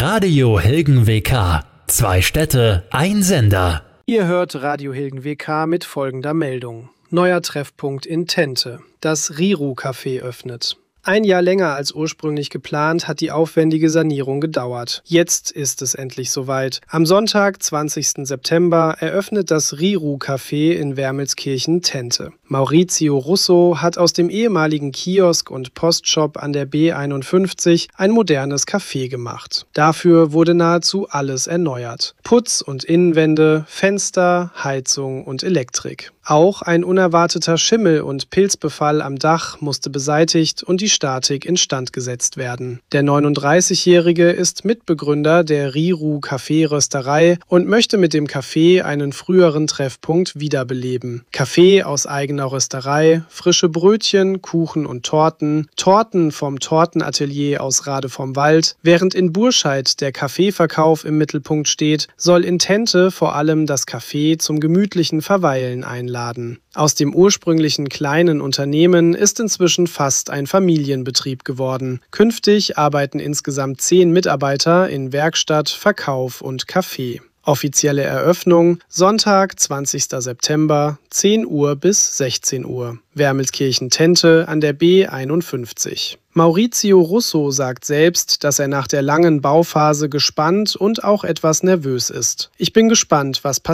Radio Hilgen WK. 2 Städte, ein Sender. Ihr hört Radio Hilgen WK mit folgender Meldung. Neuer Treffpunkt in Tente. Das Riru-Café öffnet. 1 Jahr länger als ursprünglich geplant hat die aufwendige Sanierung gedauert. Jetzt ist es endlich soweit. Am Sonntag, 20. September, eröffnet das Riru-Café in Wermelskirchen-Tente. Maurizio Russo hat aus dem ehemaligen Kiosk und Postshop an der B51 ein modernes Café gemacht. Dafür wurde nahezu alles erneuert. Putz und Innenwände, Fenster, Heizung und Elektrik. Auch ein unerwarteter Schimmel- und Pilzbefall am Dach musste beseitigt und die Statik instand gesetzt werden. Der 39-Jährige ist Mitbegründer der Riru Café-Rösterei und möchte mit dem Café einen früheren Treffpunkt wiederbeleben. Kaffee aus eigener Rösterei, frische Brötchen, Kuchen und Torten, Torten vom Tortenatelier aus Rade vom Wald. Während in Burscheid der Kaffeeverkauf im Mittelpunkt steht, soll in Tente vor allem das Café zum gemütlichen Verweilen einladen. Aus dem ursprünglichen kleinen Unternehmen ist inzwischen fast ein Familienbetrieb geworden. Künftig arbeiten insgesamt 10 Mitarbeiter in Werkstatt, Verkauf und Café. Offizielle Eröffnung Sonntag, 20. September, 10 Uhr bis 16 Uhr. Wermelskirchen-Tente an der B51. Maurizio Russo sagt selbst, dass er nach der langen Bauphase gespannt und auch etwas nervös ist. Ich bin gespannt, was passiert.